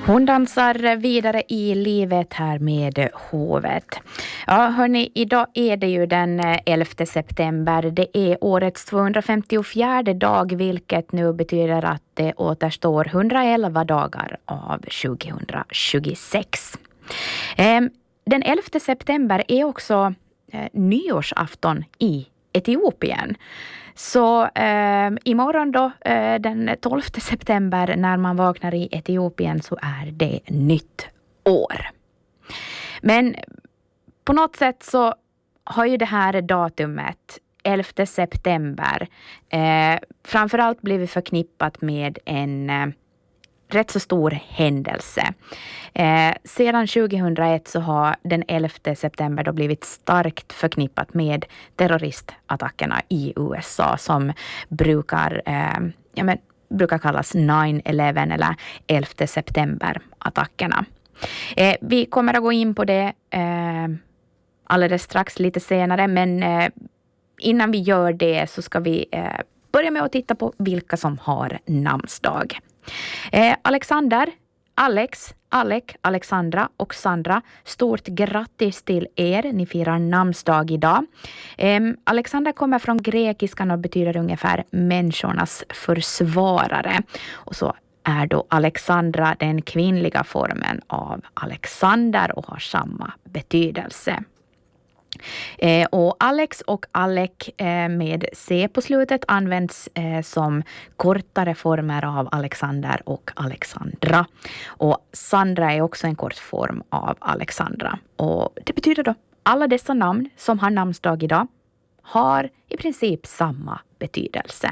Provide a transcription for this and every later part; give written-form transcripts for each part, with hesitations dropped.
Hon dansar vidare i livet här med hovet. Ja, hörni, idag är det ju den 11 september. Det är årets 254 dag, vilket nu betyder att det återstår 111 dagar av 2026. Den 11 september är också nyårsafton i Etiopien. Så imorgon då, den 12 september, när man vaknar i Etiopien, så är det nytt år. Men på något sätt så har ju det här datumet, 11 september, framförallt blivit förknippat med en rätt så stor händelse. Sedan 2001 så har den 11 september då blivit starkt förknippat med terroristattackerna i USA som brukar kallas 9/11 eller 11 september-attackerna. Vi kommer att gå in på det alldeles strax lite senare, men innan vi gör det så ska vi börja med att titta på vilka som har namnsdag. Alexander, Alex, Alec, Alexandra och Sandra, stort grattis till er. Ni firar namnsdag idag. Alexander kommer från grekiskan och betyder ungefär människornas försvarare. Och så är då Alexandra den kvinnliga formen av Alexander och har samma betydelse. Och Alex och Alec med C på slutet används som kortare former av Alexander och Alexandra. Och Sandra är också en kort form av Alexandra. Och det betyder då alla dessa namn som har namnsdag idag har i princip samma betydelse.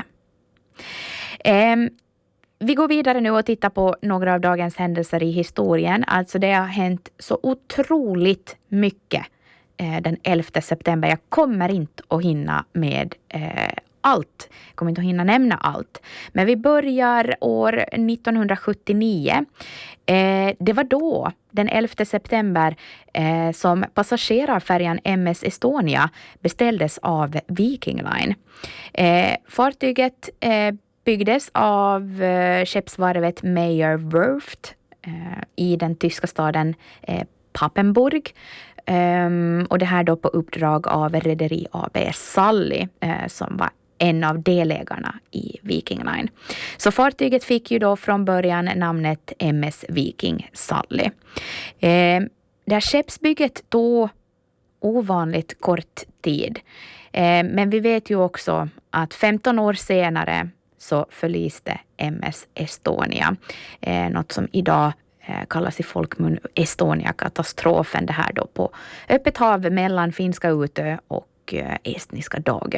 Vi går vidare nu och tittar på några av dagens händelser i historien. Alltså det har hänt så otroligt mycket den 11 september. Jag kommer inte att hinna med allt. Jag kommer inte att hinna nämna allt. Men vi börjar år 1979. Det var då, den 11 september, som passagerarfärjan MS Estonia beställdes av Viking Line. Fartyget byggdes av skeppsvarvet Meyer Werft i den tyska staden Papenburg. Och det här då på uppdrag av rederi AB Sally som var en av delägarna i Viking Line. Så fartyget fick ju då från början namnet MS Viking Sally. Det här skeppsbygget tog ovanligt kort tid. Men vi vet ju också att 15 år senare så förliste MS Estonia. Något som idag kallas i folkmun Estonia-katastrofen. Det här då på öppet hav mellan Finska Utö och estniska Dagö.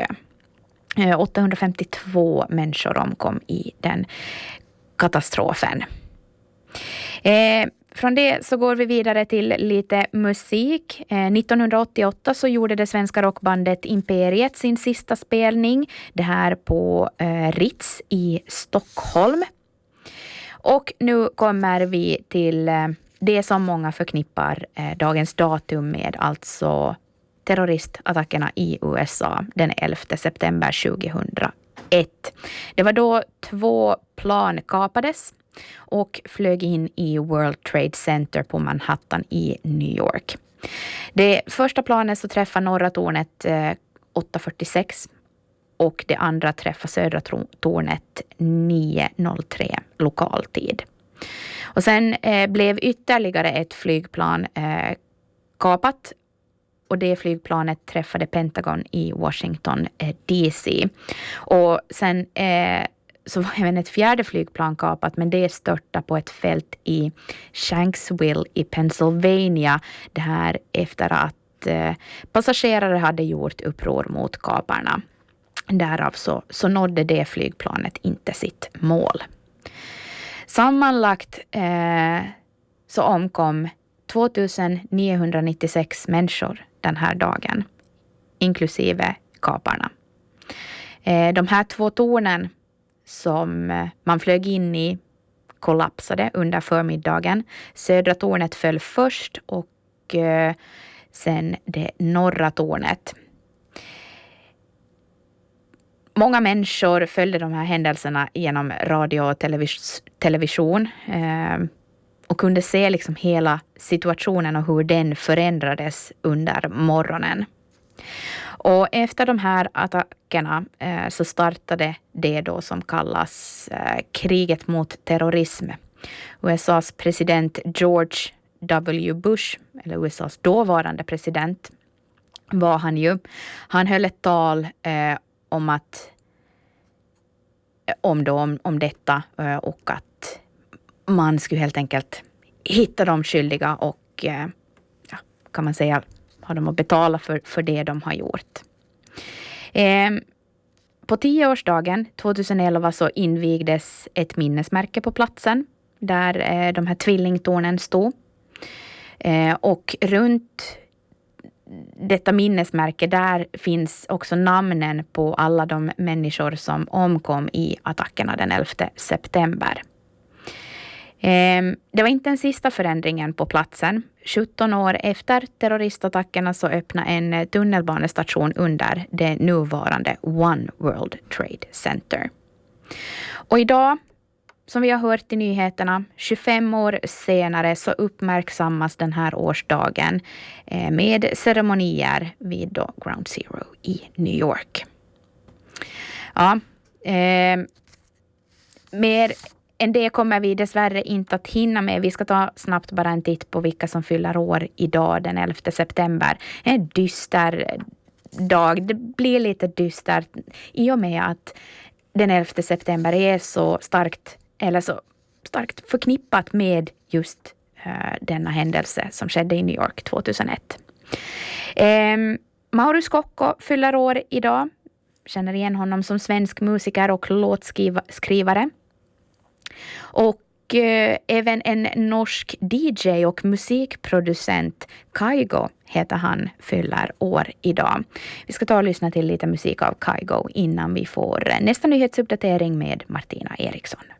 852 människor omkom i den katastrofen. Från det så går vi vidare till lite musik. 1988 så gjorde det svenska rockbandet Imperiet sin sista spelning. Det här på Ritz i Stockholm. Och nu kommer vi till det som många förknippar dagens datum med, alltså terroristattackerna i USA den 11 september 2001. Det var då 2 plan kapades och flög in i World Trade Center på Manhattan i New York. Det första planet så träffar norra tornet 8:46 och det andra träffar södra tornet 9:03 lokaltid. Och sen blev ytterligare ett flygplan kapat. Och det flygplanet träffade Pentagon i Washington DC. Och sen så var även ett fjärde flygplan kapat, men det störtade på ett fält i Shanksville i Pennsylvania. Det här efter att passagerare hade gjort uppror mot kaparna. Därav så nådde det flygplanet inte sitt mål. Sammanlagt så omkom 2996 människor den här dagen, inklusive kaparna. De här 2 tornen som man flög in i kollapsade under förmiddagen. Södra tornet föll först och sen det norra tornet. Många människor följde de här händelserna genom radio och television. och kunde se liksom hela situationen och hur den förändrades under morgonen. Och efter de här attackerna så startade det då som kallas kriget mot terrorism. USAs president George W. Bush, eller USAs dåvarande president, var han ju. Han höll ett tal om detta och att man skulle helt enkelt hitta de skyldiga och kan man säga ha dem att betala för det de har gjort. På 10-årsdagen 2011 så invigdes ett minnesmärke på platsen där de här tvillingtornen stod. Och runt detta minnesmärke där finns också namnen på alla de människor som omkom i attackerna den 11 september. Det var inte den sista förändringen på platsen. 17 år efter terroristattackerna så öppnade en tunnelbanestation under det nuvarande One World Trade Center. Och idag, som vi har hört i nyheterna, 25 år senare så uppmärksammas den här årsdagen med ceremonier vid då Ground Zero i New York. Ja, mer än det kommer vi dessvärre inte att hinna med. Vi ska ta snabbt bara en titt på vilka som fyller år idag den 11 september. En dyster dag. Det blir lite dystert i och med att den 11 september är så starkt förknippat med just denna händelse som skedde i New York 2001. Mauro Scocco fyller år idag. Känner igen honom som svensk musiker och låtskrivare. Och även en norsk DJ och musikproducent, Kygo heter han, fyller år idag. Vi ska ta och lyssna till lite musik av Kygo innan vi får nästa nyhetsuppdatering med Martina Eriksson.